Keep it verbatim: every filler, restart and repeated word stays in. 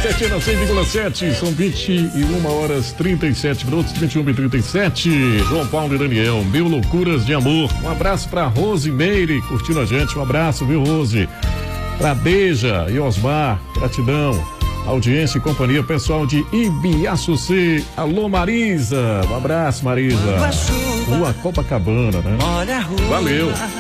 Sertina cem vírgula sete, são vinte e uma horas trinta e sete minutos, vinte e uma e trinta e sete. João Paulo e Daniel, Mil Loucuras de Amor. Um abraço pra Rose Meire, curtindo a gente. Um abraço, viu, Rose? Pra Deja e Osmar, gratidão. Audiência e companhia, pessoal de Ibiaçuci. Alô, Marisa. Um abraço, Marisa. Rua Copacabana, né? Valeu.